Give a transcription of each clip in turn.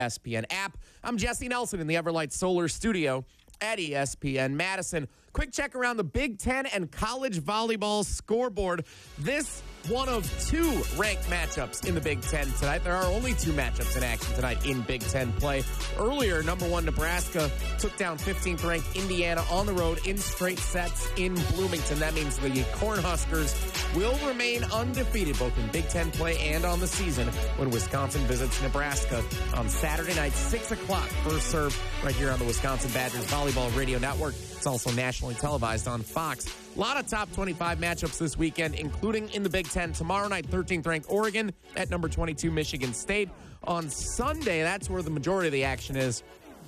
ESPN app. I'm Jesse Nelson in the Everlight Solar Studio at ESPN Madison. Quick check around the Big Ten and college volleyball scoreboard. This one of two ranked matchups in the Big Ten tonight. There are only two matchups in action tonight in Big Ten play. Earlier, number one Nebraska took down 15th ranked Indiana on the road in straight sets in Bloomington. That means the Cornhuskers will remain undefeated both in Big Ten play and on the season when Wisconsin visits Nebraska on Saturday night, 6 o'clock. First serve right here on the Wisconsin Badgers Volleyball Radio Network. It's also nationally televised on Fox. A lot of top 25 matchups this weekend, including in the Big Ten. Tomorrow night, 13th ranked Oregon at number 22 Michigan State. On Sunday, that's where the majority of the action is.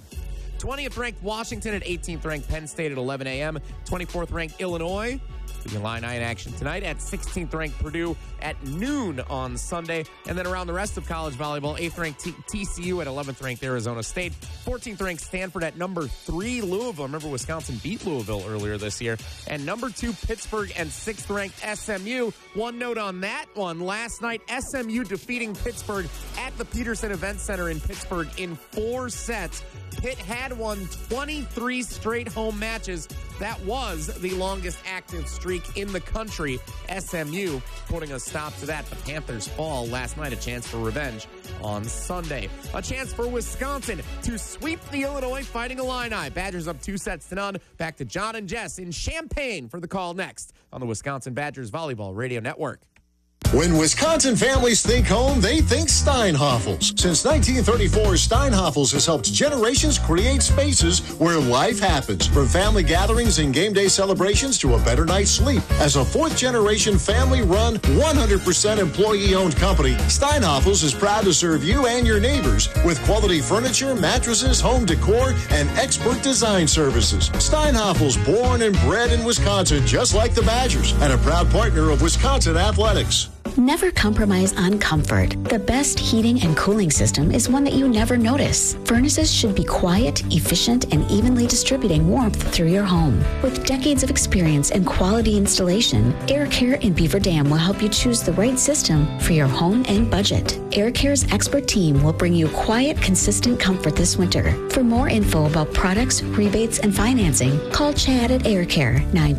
20th ranked Washington at 18th ranked Penn State at 11 a.m. 24th ranked Illinois. The Illini in action tonight at 16th ranked Purdue at noon on Sunday. And then around the rest of college volleyball, 8th ranked TCU at 11th ranked Arizona State. 14th ranked Stanford at number 3 Louisville. Remember, Wisconsin beat Louisville earlier this year. And number 2 Pittsburgh and 6th ranked SMU. One note on that one. Last night, SMU defeating Pittsburgh at the Peterson Event Center in Pittsburgh in 4 sets. Pitt had won 23 straight home matches. That was the longest active streak in the country. SMU putting a stop to that. The Panthers fall last night. A chance for revenge on Sunday. A chance for Wisconsin to sweep the Illinois Fighting Illini. Badgers up 2-0. Back to John and Jess in Champaign for the call next on the Wisconsin Badgers Volleyball Radio Network. When Wisconsin families think home, they think Steinhoffels. Since 1934, Steinhoffels has helped generations create spaces where life happens. From family gatherings and game day celebrations to a better night's sleep. As a fourth-generation family-run, 100% employee-owned company, Steinhoffels is proud to serve you and your neighbors with quality furniture, mattresses, home decor, and expert design services. Steinhoffels, born and bred in Wisconsin, just like the Badgers, and a proud partner of Wisconsin Athletics. Never compromise on comfort. The best heating and cooling system is one that you never notice. Furnaces should be quiet, efficient, and evenly distributing warmth through your home. With decades of experience and quality installation, Air Care in Beaver Dam will help you choose the right system for your home and budget. Air Care's expert team will bring you quiet, consistent comfort this winter. For more info about products, rebates, and financing, call Chad at Air Care,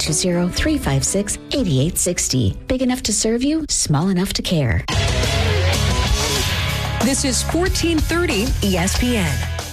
920-356-8860. Big enough to serve you, small enough to care. This is 1430 ESPN.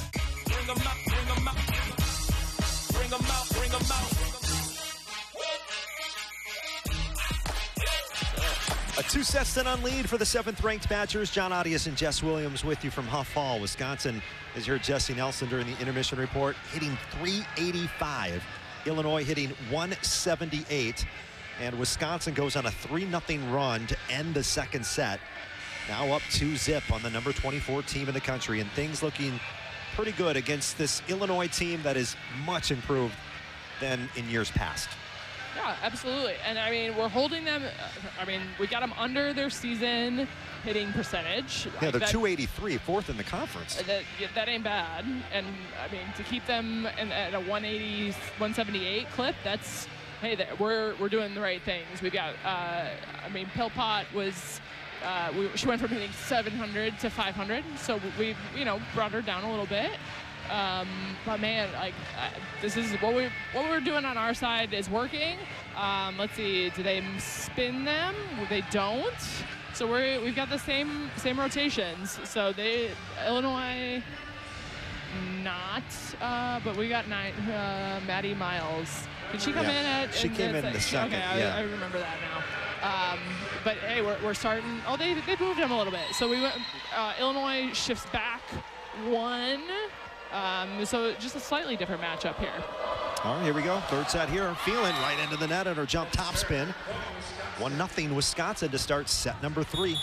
A 2-0 lead for the 7th-ranked Badgers. John Audius and Jess Williams with you from Huff Hall, Wisconsin. As you heard Jesse Nelson during the intermission report, hitting .385. Illinois hitting .178. And Wisconsin goes on a 3-0 run to end the second set. Now up 2-0 on the number 24 team in the country. And things looking pretty good against this Illinois team that is much improved than in years past. Yeah, absolutely. And, I mean, we're holding them. I mean, we got them under their season hitting percentage. Yeah, they're .283, 4th in the conference. That ain't bad. And, I mean, to keep them at a 180, 178 clip, that's... Hey, we're doing the right things. We've got, I mean, Philpott was, she went from hitting 700 to 500, so we've, brought her down a little bit. But man, this is what we're doing on our side is working. Let's see, do they spin them? They don't. So we've got the same rotations. So Illinois, not, but we got Maddie Miles. Did she come in at? She came in the second. Okay, yeah. I remember that now. But hey, we're starting. Oh, they moved him a little bit. So we went. Illinois shifts back 1. So just a slightly different matchup here. All right, here we go. Third set here. Phelan right into the net on her jump topspin. 1-0 Wisconsin to start set number 3.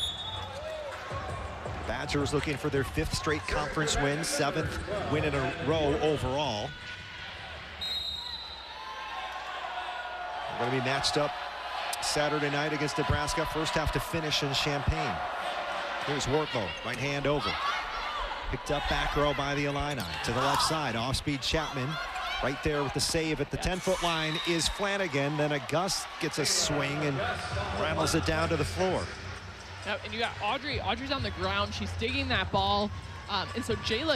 Badgers looking for their 5th straight conference win, 7th win in a row overall. We're going to be matched up Saturday night against Nebraska. First half to finish in Champaign. Here's Worklow, right hand over. Picked up back row by the Illini. To the left side, off-speed Chapman. Right there with the save at the 10-foot line is Flanagan. Then a Gus gets a swing and rattles it down to the floor. And you got Audrey. Audrey's on the ground. She's digging that ball. And so Jayla